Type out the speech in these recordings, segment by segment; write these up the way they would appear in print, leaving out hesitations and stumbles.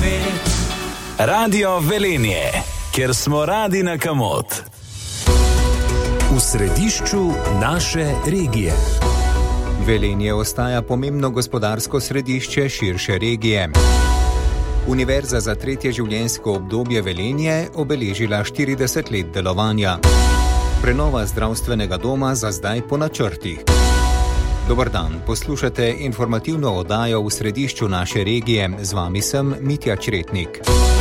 svet. Radio Velenje, kjer smo radi na kamot. V središču naše regije. Velenje ostaja pomembno gospodarsko središče širše regije. Univerza za tretje življenjsko obdobje Velenje obeležila 40 let delovanja. Prenova zdravstvenega doma za zdaj po načrtih. Dobar dan, poslušate informativno oddajo v središču naše regije. Z vami sem Mitja Čretnik.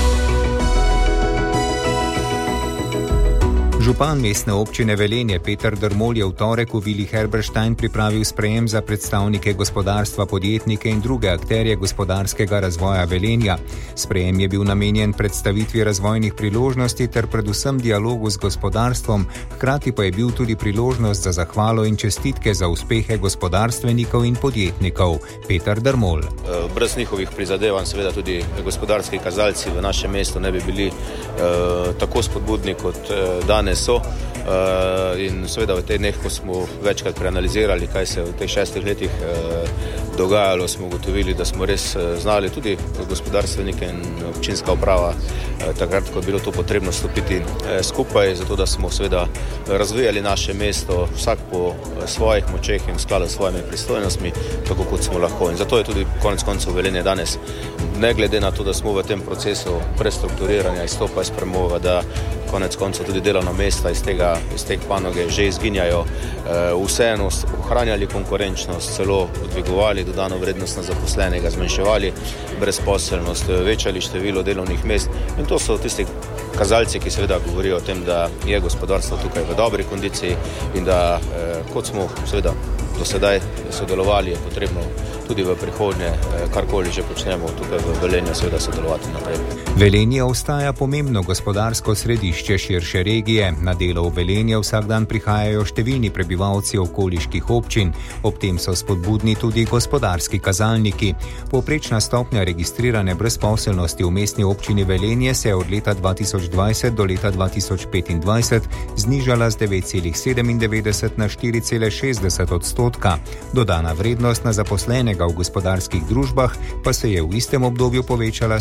Župan mestne občine Velenje Peter Dermol je v torek v Vili Herberstein pripravil sprejem za predstavnike gospodarstva, podjetnike in druge akterje gospodarskega razvoja Velenja. Sprejem je bil namenjen predstavitvi razvojnih priložnosti ter predvsem dialogu z gospodarstvom, hkrati pa je bil tudi priložnost za zahvalo in čestitke za uspehe gospodarstvenikov in podjetnikov. Peter Dermol. Brez njihovih prizadevanj seveda tudi gospodarski kazalci v našem mestu ne bi bili tako spodbudni kot danes so. In seveda v teh dneh, ko smo večkrat preanalizirali, kaj se v teh 6 letih dogajalo, smo ugotovili, da smo res znali tudi gospodarstvenike in občinska uprava takrat, ko je bilo to potrebno stopiti skupaj, zato da smo seveda razvijali naše mesto vsak po svojih močeh in v skladu s svojimi pristojnostmi, tako kot smo lahko. In zato je tudi konec koncev Velenje danes, ne glede na to, da smo v tem procesu prestrukturiranja izstopa iz premoga, da konec koncev tudi delovna mesta iz te panoge že izginjajo, vseeno ohranjali konkurenčnost, celo dvigovali dodano vrednost na zaposlenega, zmanjševali brezposelnost, večali število delovnih mest. In to so tisti kazalci, ki seveda govorijo o tem, da je gospodarstvo tukaj v dobri kondiciji in da kot smo seveda do sedaj sodelovali, je potrebno tudi v prihodnje, karkoli že počnemo tukaj v Velenju, seveda sodelovati naprej. Velenje ostaja pomembno gospodarsko središče širše regije. Na delo v Velenje vsak dan prihajajo številni prebivalci okoliških občin. Ob tem so spodbudni tudi gospodarski kazalniki. Povprečna stopnja registrirane brezposelnosti v mestni občini Velenje se je od leta 2020 do leta 2025 znižala z 9,97 na 4,60%. Dodana vrednost na zaposlenega v gospodarskih družbah pa se je v istem obdobju povečala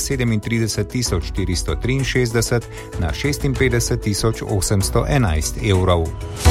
37.463 na 56.811 evrov.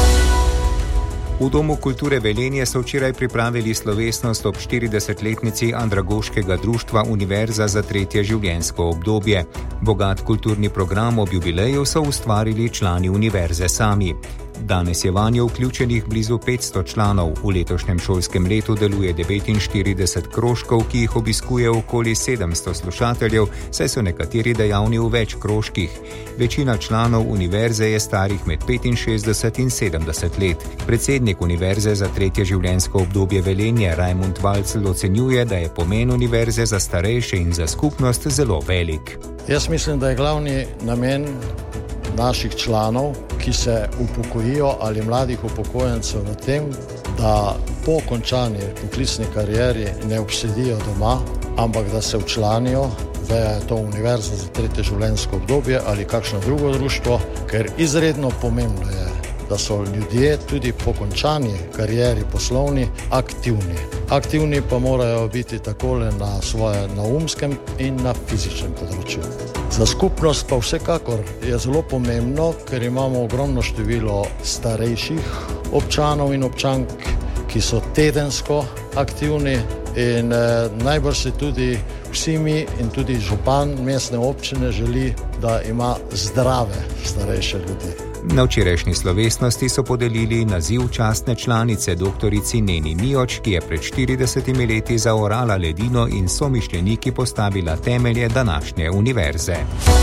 V Domu kulture Velenje so včeraj pripravili slovesnost ob 40-letnici Andragoškega društva Univerza za tretje življenjsko obdobje. Bogat kulturni program ob jubileju so ustvarili člani univerze sami. Danes je vanjo vključenih blizu 500 članov. V letošnjem šolskem letu deluje 49 krožkov, ki jih obiskuje okoli 700 slušateljev, saj so nekateri dejavni v več krožkih. Večina članov univerze je starih med 65 in 70 let. Predsednik Univerze za tretje življenjsko obdobje Velenje Rajmund Valcl ocenjuje, da je pomen univerze za starejše in za skupnost zelo velik. Jaz mislim, da je glavni namen naših članov, ki se upokojijo ali mladih upokojencev v tem, da po končani poklicni karieri ne obsedijo doma, ampak da se včlanijo, da je to Univerza za tretje življenjsko obdobje ali kakšno drugo društvo, ker izredno pomembno je, da so ljudje tudi po končani karieri poslovni aktivni. Aktivni pa morajo biti takole na umskem in na fizičnem področju. Za skupnost pa vsekakor je zelo pomembno, ker imamo ogromno število starejših občanov in občank, ki so tedensko aktivni in najbrž se tudi vsi mi in tudi župan mestne občine želi, da ima zdrave starejše ljudi. Na včerajšnji slovesnosti so podelili naziv častne članice doktorici Neni Mioč, ki je pred 40 leti zaorala ledino in somišljeniki postavila temelje današnje univerze.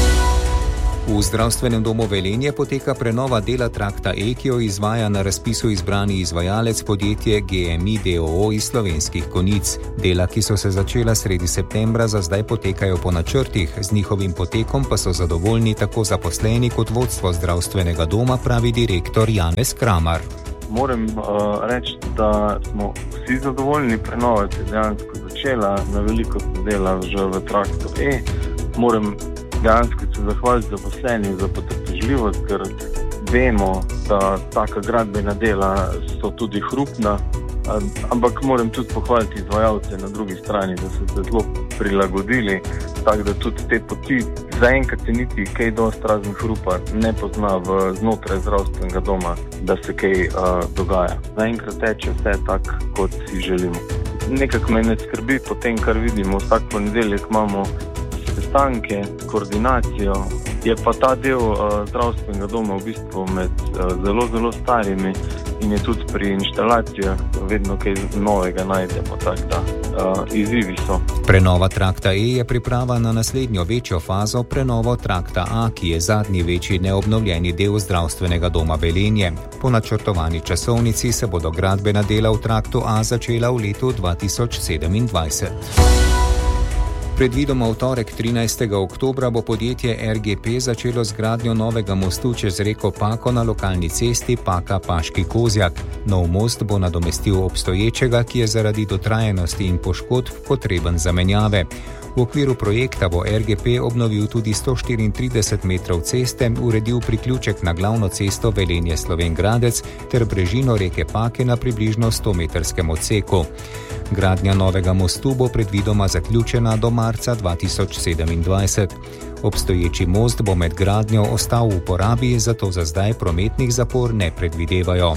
V zdravstvenem domu Velenje poteka prenova dela trakta E, ki jo izvaja na razpisu izbrani izvajalec podjetje GMI d.o.o. iz Slovenskih Konjic. Dela, ki so se začela sredi septembra, za zdaj potekajo po načrtih. Z njihovim potekom pa so zadovoljni tako zaposleni kot vodstvo zdravstvenega doma, pravi direktor Janez Kramar. Moram reči, da smo vsi zadovoljni. Prenova je dejansko začela, na veliko se dela že v traktu E. Moram dejansko se zahvaliti zaposlenim za potrpežljivost, ker vemo, da taka gradbena dela so tudi hrupna, ampak moram tudi pohvaliti izvajalce na drugi strani, da so se zelo prilagodili, tako da tudi te poti zaenkrat se niti kaj dosti raznih hrupa ne pozna znotraj zdravstvenega doma, da se kaj dogaja. Zaenkrat teče vse tako, kot si želimo. Nekako me ne skrbi po tem, kar vidimo. Vsak ponedeljek imamo sestanke, koordinacijo. Je pa ta del zdravstvenega doma v bistvu med zelo, zelo starimi in je tudi pri inštalacijah vedno kaj novega najdemo, tako da izzivi so. Prenova trakta E je priprava na naslednjo večjo fazo, prenovo trakta A, ki je zadnji večji neobnovljeni del zdravstvenega doma Velenje. Po načrtovani časovnici se bodo gradbena dela v traktu A začela v letu 2027. Predvidoma v torek 13. oktobra bo podjetje RGP začelo z gradnjo novega mostu čez reko Pako na lokalni cesti Paka-Paški Kozjak. Nov most bo nadomestil obstoječega, ki je zaradi dotrajanosti in poškodb potreben zamenjave. V okviru projekta bo RGP obnovil tudi 134 metrov ceste, uredil priključek na glavno cesto Velenje-Slovenj Gradec ter brežino reke Pake na približno 100-metrskem odseku. Gradnja novega mostu bo predvidoma zaključena do marca 2027. Obstoječi most bo med gradnjo ostal v uporabi, zato za zdaj prometnih zapor ne predvidevajo.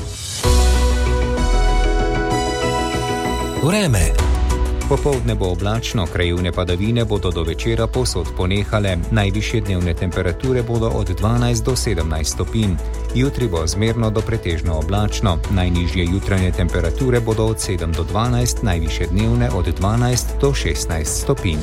Vreme. Popoldne bo oblačno, krajevne padavine bodo do večera povsod ponehale. Najvišje dnevne temperature bodo od 12 do 17 stopinj. Jutri bo zmerno do pretežno oblačno. Najnižje jutranje temperature bodo od 7 do 12, najvišje dnevne od 12 do 16 stopinj.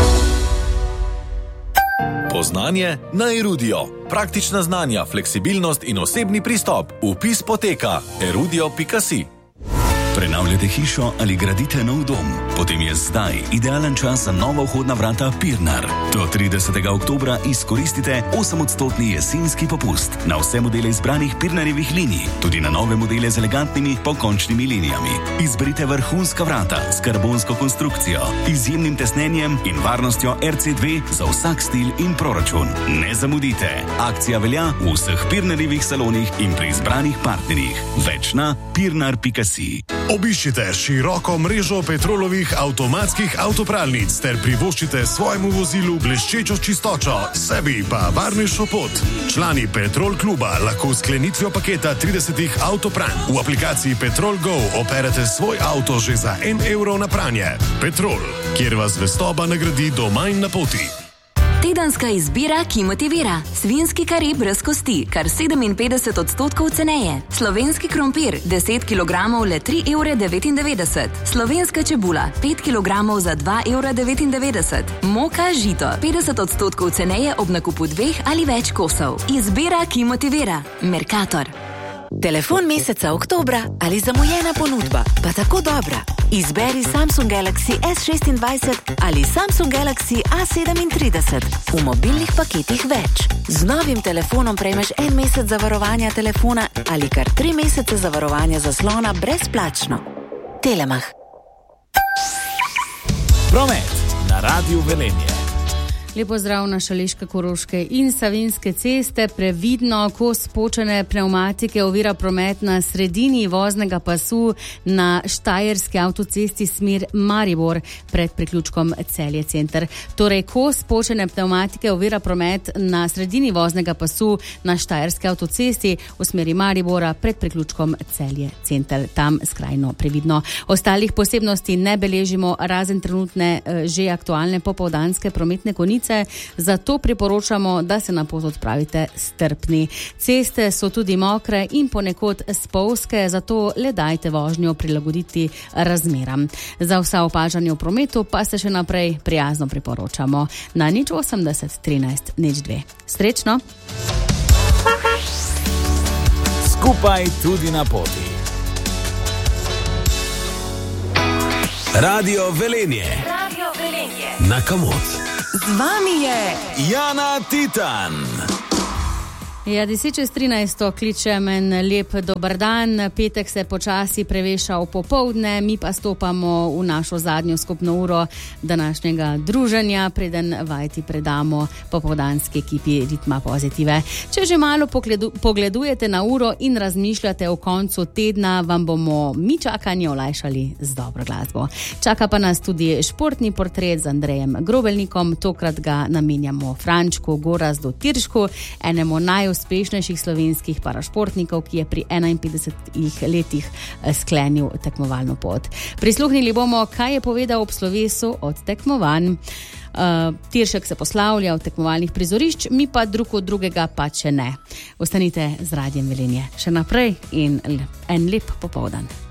Poznanje na Erudio. Praktična znanja, fleksibilnost in osebni pristop. Vpis poteka erudio.si. Prenavljate hišo ali gradite nov dom? Potem je zdaj idealen čas za nova vhodna vrata Pirnar. Do 30. oktobra izkoristite 8% jesenski popust na vse modele izbranih Pirnarjevih linij, tudi na nove modele z elegantnimi pokončnimi linijami. Izberite vrhunska vrata s karbonsko konstrukcijo, izjemnim tesnenjem in varnostjo RC2 za vsak stil in proračun. Ne zamudite! Akcija velja v vseh Pirnarjevih salonih in pri izbranih partnerjih. Več na pirnar.si. Obiščite široko mrežo Petrolovih avtomatskih avtopralnic ter privoščite svojemu vozilu bleščečo čistočo, sebi pa varnejšo pot. Člani Petrol kluba lahko s sklenitvijo paketa 30 avtopranj v aplikaciji Petrol Go operete svoj avto že za 1 evro na pranje. Petrol, kjer vas zvestoba nagradi doma in na poti. Tedenska izbira, ki motivira. Svinjski kari brez kosti, kar 57% ceneje. Slovenski krompir, 10 kg le 3,99 €. Slovenska čebula, 5 kg za 2,99 €. Moka žito, 50% ceneje ob nakupu 2 ali več kosov. Izbira, ki motivira. Mercator. Telefon meseca oktobra ali zamujena ponudba, pa tako dobra. Izberi Samsung Galaxy S26 ali Samsung Galaxy A37 v mobilnih paketih več. Z novim telefonom prejmeš 1 mesec zavarovanja telefona ali kar 3 mesece zavarovanja zaslona brezplačno. Telemach. Promet na Radiu Velenje. Lepo zdrav na Šaleške, Koroške in Savinjske ceste. Previdno, ko spočene pnevmatike ovira promet na sredini voznega pasu na Štajerski avtocesti smer Maribor pred priključkom Celje center. Torej, ko spočene pnevmatike ovira promet na sredini voznega pasu na Štajerski avtocesti v smeri Maribora pred priključkom Celje center. Tam skrajno previdno. Ostalih posebnosti ne beležimo, razen trenutne že aktualne popoldanske prometne konice. Zato priporočamo, da se na pot odpravite strpni. Ceste so tudi mokre in ponekod spolzke, zato le dajte vožnjo prilagoditi razmeram. Za vsa opažanja v prometu pa se še naprej prijazno priporočamo na 080 13 02. Srečno! Skupaj tudi na poti. Radio Velenje. Radio Velenje. Na Kamot. Z vami je Jana Titan. Ja, 10:13 kličem en lep dober dan. Petek se počasi preveša v popoldne, mi pa stopamo v našo zadnjo skupno uro današnjega druženja, preden vajti predamo popoldanski ekipi Ritma Pozitive. Če že malo pogledujete na uro in razmišljate o koncu tedna, vam bomo mi čakanje olajšali z dobro glasbo. Čaka pa nas tudi športni portret z Andrejem Grobelnikom. Tokrat ga namenjamo Frančku Gorazdu Tiršku, enemu najuspešnejših slovenskih parašportnikov, ki je pri 51 letih sklenil tekmovalno pot. Prisluhnili bomo, kaj je povedal ob slovesu od tekmovanj. Tiršek se poslavlja v tekmovalnih prizorišč, mi pa drug od drugega pa če ne. Ostanite z Radiem Velenje še naprej in en lep popoldan.